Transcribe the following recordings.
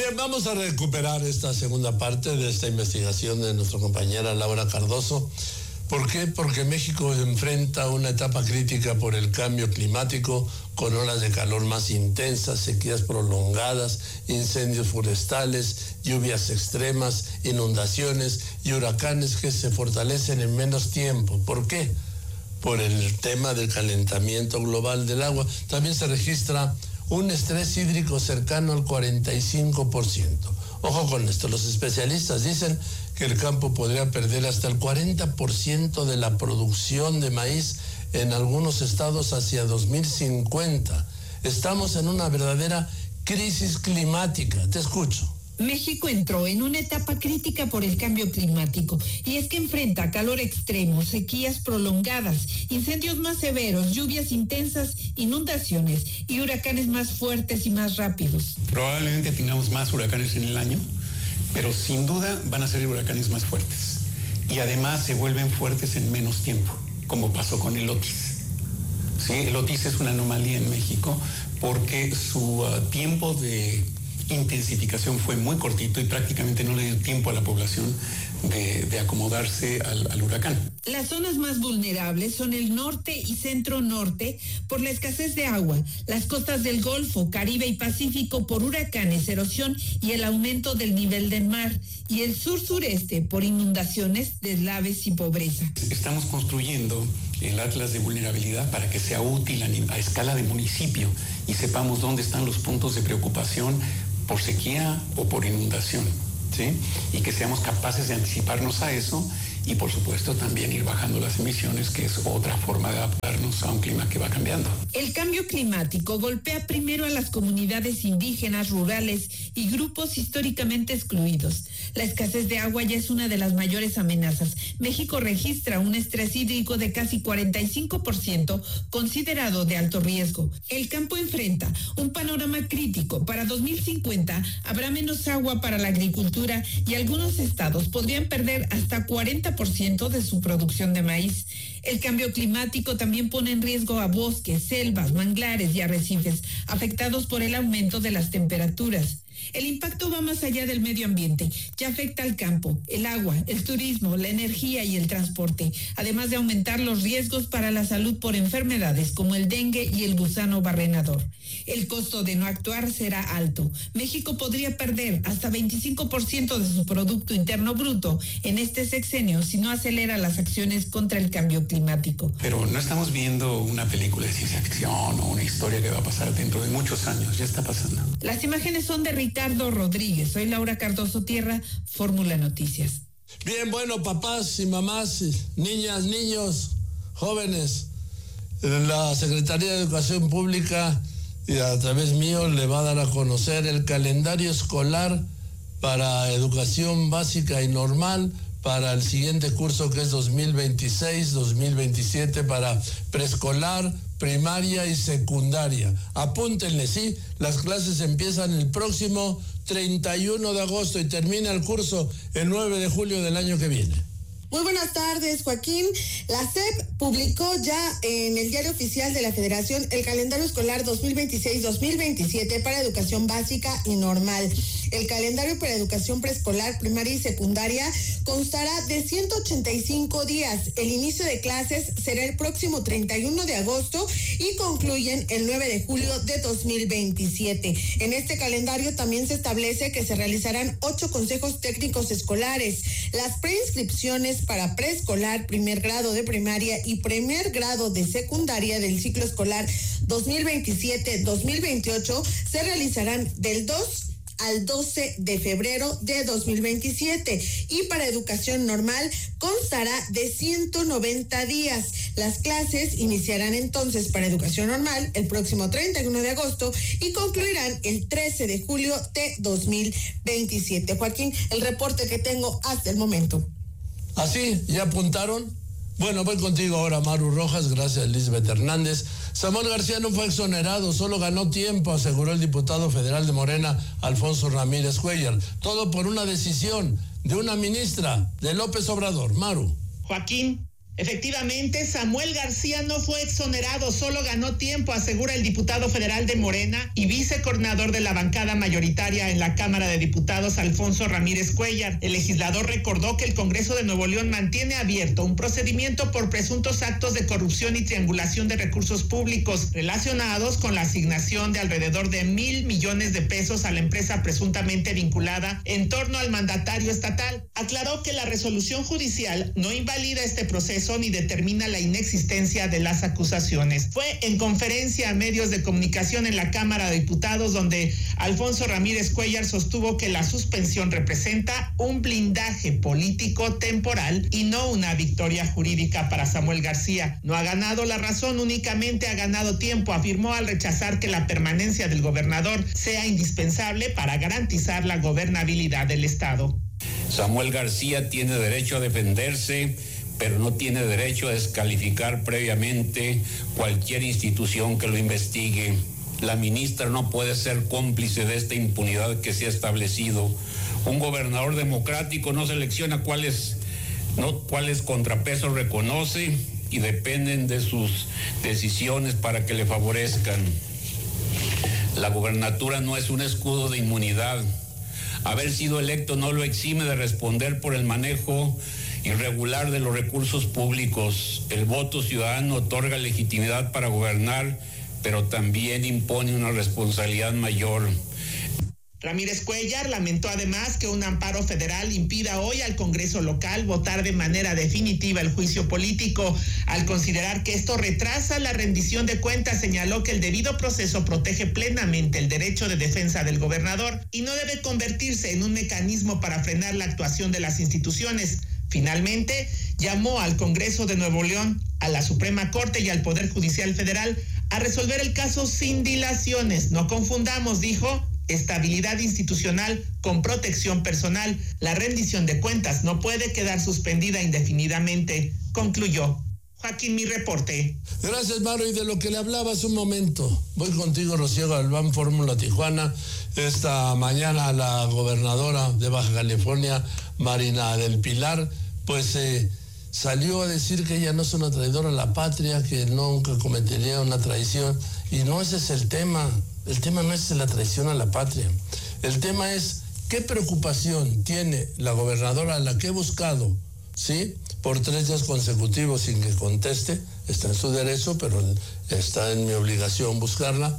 Bien, vamos a recuperar esta segunda parte de esta investigación de nuestra compañera Laura Cardoso. ¿Por qué? Porque México enfrenta una etapa crítica por el cambio climático, con olas de calor más intensas, sequías prolongadas, incendios forestales, lluvias extremas, inundaciones y huracanes que se fortalecen en menos tiempo. ¿Por qué? Por el tema del calentamiento global del agua. También se registra un estrés hídrico cercano al 45%. Ojo con esto, los especialistas dicen que el campo podría perder hasta el 40% de la producción de maíz en algunos estados hacia 2050. Estamos en una verdadera crisis climática. Te escucho. México entró en una etapa crítica por el cambio climático, y es que enfrenta calor extremo, sequías prolongadas, incendios más severos, lluvias intensas, inundaciones y huracanes más fuertes y más rápidos. Probablemente tengamos más huracanes en el año, pero sin duda van a ser huracanes más fuertes. Y además se vuelven fuertes en menos tiempo, como pasó con el Otis. ¿Sí? El Otis es una anomalía en México porque su tiempo de intensificación fue muy cortito y prácticamente no le dio tiempo a la población de acomodarse al huracán. Las zonas más vulnerables son el norte y centro-norte por la escasez de agua, las costas del Golfo, Caribe y Pacífico por huracanes, erosión y el aumento del nivel del mar, y el sur-sureste por inundaciones, deslaves y pobreza. Estamos construyendo el Atlas de Vulnerabilidad para que sea útil a escala de municipio y sepamos dónde están los puntos de preocupación por sequía o por inundación, ¿sí? Y que seamos capaces de anticiparnos a eso y, por supuesto, también ir bajando las emisiones, que es otra forma de adaptarnos a un clima que va cambiando. El cambio climático golpea primero a las comunidades indígenas, rurales y grupos históricamente excluidos. La escasez de agua ya es una de las mayores amenazas. México registra un estrés hídrico de casi 45%, considerado de alto riesgo. El campo enfrenta un panorama crítico. Para 2050 habrá menos agua para la agricultura y algunos estados podrían perder hasta 40% de su producción de maíz. El cambio climático también pone en riesgo a bosques, selvas, manglares y arrecifes, afectados por el aumento de las temperaturas. El impacto va más allá del medio ambiente, ya afecta al campo, el agua, el turismo, la energía y el transporte, además de aumentar los riesgos para la salud por enfermedades como el dengue y el gusano barrenador. El costo de no actuar será alto. México podría perder hasta 25% de su Producto Interno Bruto en este sexenio si no acelera las acciones contra el cambio climático. Pero no estamos viendo una película de ciencia ficción o una historia que va a pasar dentro de muchos años, ya está pasando. Las imágenes son de Ricardo Rodríguez. Soy Laura Cardoso Tierra, Fórmula Noticias. Bien, bueno, papás y mamás, niñas, niños, jóvenes, la Secretaría de Educación Pública, y a través mío, le va a dar a conocer el calendario escolar para educación básica y normal para el siguiente curso, que es 2026-2027, para preescolar, primaria y secundaria. Apúntenle, sí, las clases empiezan el próximo 31 de agosto y termina el curso el 9 de julio del año que viene. Muy buenas tardes, Joaquín. La SEP publicó ya en el Diario Oficial de la Federación el calendario escolar 2026-2027 para educación básica y normal. El calendario para educación preescolar, primaria y secundaria constará de 185 días. El inicio de clases será el próximo 31 de agosto y concluyen el 9 de julio de 2027. En este calendario también se establece que se realizarán 8 consejos técnicos escolares. Las preinscripciones para preescolar, primer grado de primaria y primer grado de secundaria del ciclo escolar 2027-2028 se realizarán del 2 al 12 de febrero de 2027 y para educación normal constará de 190 días. Las clases iniciarán entonces para educación normal el próximo 31 de agosto y concluirán el 13 de julio de 2027. Joaquín, el reporte que tengo hasta el momento. ¿Así? ¿Ya apuntaron? Bueno, voy contigo ahora, Maru Rojas, gracias Lisbeth Hernández. Samuel García no fue exonerado, solo ganó tiempo, aseguró el diputado federal de Morena, Alfonso Ramírez Cuellar. Todo por una decisión de una ministra de López Obrador. Maru. Joaquín, Efectivamente, Samuel García no fue exonerado, solo ganó tiempo, asegura el diputado federal de Morena y vicecoordinador de la bancada mayoritaria en la Cámara de Diputados, Alfonso Ramírez Cuellar. El legislador recordó que el Congreso de Nuevo León mantiene abierto un procedimiento por presuntos actos de corrupción y triangulación de recursos públicos relacionados con la asignación de alrededor de 1,000 millones de pesos a la empresa presuntamente vinculada en torno al mandatario estatal. Aclaró que la resolución judicial no invalida este proceso ni determina la inexistencia de las acusaciones. Fue en conferencia a medios de comunicación en la Cámara de Diputados donde Alfonso Ramírez Cuellar sostuvo que la suspensión representa un blindaje político temporal y no una victoria jurídica para Samuel García. No ha ganado la razón, únicamente ha ganado tiempo, afirmó al rechazar que la permanencia del gobernador sea indispensable para garantizar la gobernabilidad del Estado. Samuel García tiene derecho a defenderse, pero no tiene derecho a descalificar previamente cualquier institución que lo investigue. La ministra no puede ser cómplice de esta impunidad que se ha establecido. Un gobernador democrático no selecciona cuáles contrapesos reconoce y dependen de sus decisiones para que le favorezcan. La gobernatura no es un escudo de inmunidad. Haber sido electo no lo exime de responder por el manejo irregular de los recursos públicos. El voto ciudadano otorga legitimidad para gobernar, pero también impone una responsabilidad mayor. Ramírez Cuellar lamentó además que un amparo federal impida hoy al Congreso local votar de manera definitiva el juicio político. Al considerar que esto retrasa la rendición de cuentas, señaló que el debido proceso protege plenamente el derecho de defensa del gobernador y no debe convertirse en un mecanismo para frenar la actuación de las instituciones. Finalmente, llamó al Congreso de Nuevo León, a la Suprema Corte y al Poder Judicial Federal a resolver el caso sin dilaciones. No confundamos, dijo, estabilidad institucional con protección personal. La rendición de cuentas no puede quedar suspendida indefinidamente, concluyó. Joaquín, mi reporte. Gracias, Maro. Y de lo que le hablaba hace un momento, voy contigo, Rocío Galván, Fórmula Tijuana. Esta mañana la gobernadora de Baja California, Marina del Pilar, pues salió a decir que ella no es una traidora a la patria, que nunca cometería una traición. Y no ese es el tema. El tema no es la traición a la patria. El tema es qué preocupación tiene la gobernadora, a la que he buscado, ¿sí?, por 3 días consecutivos sin que conteste. Está en su derecho, pero está en mi obligación buscarla.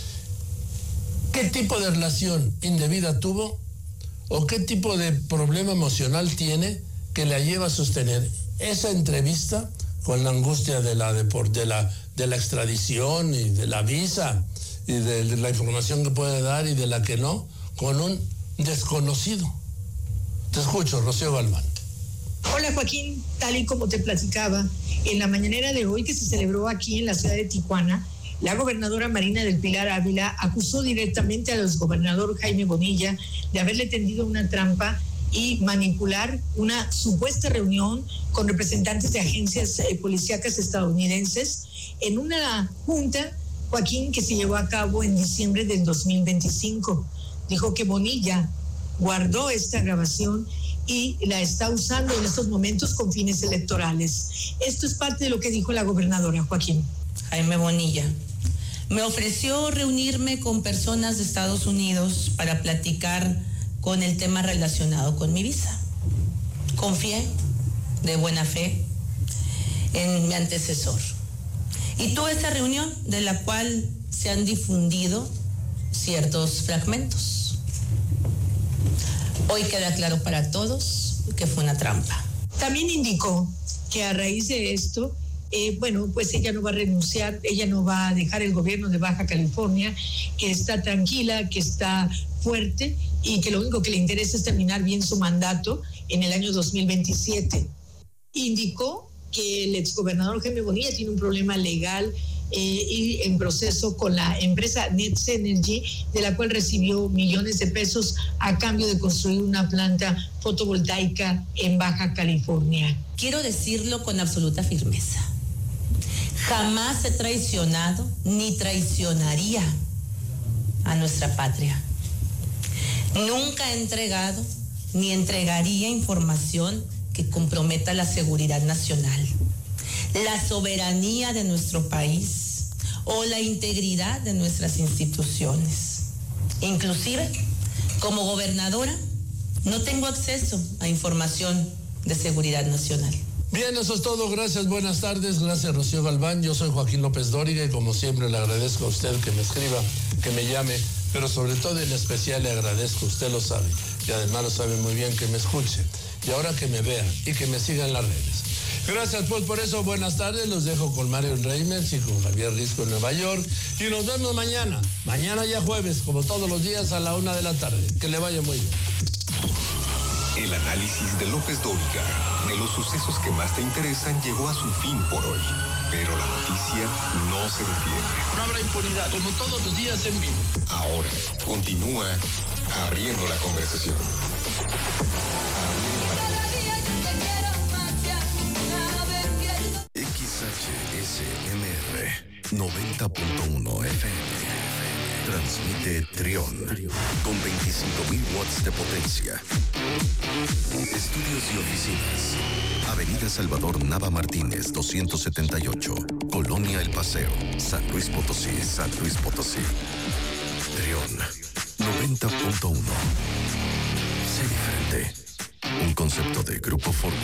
¿Qué tipo de relación indebida tuvo o qué tipo de problema emocional tiene que la lleva a sostener esa entrevista con la angustia de la extradición y de la visa y de la información que puede dar y de la que no, con un desconocido? Te escucho, Rocío Galván. Hola, Joaquín, tal y como te platicaba, en la mañanera de hoy que se celebró aquí en la ciudad de Tijuana, la gobernadora Marina del Pilar Ávila acusó directamente al exgobernador Jaime Bonilla de haberle tendido una trampa y manipular una supuesta reunión con representantes de agencias policíacas estadounidenses en una junta, Joaquín, que se llevó a cabo en diciembre del 2025. Dijo que Bonilla guardó esta grabación y la está usando en estos momentos con fines electorales. Esto es parte de lo que dijo la gobernadora, Joaquín. Jaime Bonilla me ofreció reunirme con personas de Estados Unidos para platicar con el tema relacionado con mi visa. Confié de buena fe en mi antecesor. Y tuve esa reunión de la cual se han difundido ciertos fragmentos. Hoy queda claro para todos que fue una trampa. También indicó que a raíz de esto, pues ella no va a renunciar, ella no va a dejar el gobierno de Baja California, que está tranquila, que está fuerte y que lo único que le interesa es terminar bien su mandato en el año 2027. Indicó que el exgobernador Jaime Bonilla tiene un problema legal y en proceso con la empresa Nets Energy, de la cual recibió millones de pesos a cambio de construir una planta fotovoltaica en Baja California. Quiero decirlo con absoluta firmeza. Jamás he traicionado ni traicionaría a nuestra patria. Nunca he entregado ni entregaría información que comprometa la seguridad nacional. la soberanía de nuestro país o la integridad de nuestras instituciones. Inclusive, como gobernadora, no tengo acceso a información de seguridad nacional. Bien, eso es todo. Gracias, buenas tardes. Gracias, Rocío Galván. Yo soy Joaquín López Dóriga y como siempre le agradezco a usted que me escriba, que me llame, pero sobre todo en especial le agradezco, usted lo sabe, y además lo sabe muy bien, que me escuche. Y ahora que me vea y que me siga en las redes. Gracias, pues, por eso, buenas tardes. Los dejo con Mario Reimers y con Javier Risco en Nueva York. Y nos vemos mañana. Mañana ya jueves, como todos los días, a la 1 de la tarde. Que le vaya muy bien. El análisis de López Dóriga de los sucesos que más te interesan llegó a su fin por hoy. Pero la noticia no se detiene. No habrá impunidad, como todos los días en vivo. Ahora, continúa abriendo la conversación. XHSMR 90.1 FM. Transmite Trión con 25.000 watts de potencia. Estudios y oficinas. Avenida Salvador Nava Martínez, 278. Colonia El Paseo, San Luis Potosí, San Luis Potosí. Trión 90.1. Sé diferente. Un concepto de Grupo Fórmula.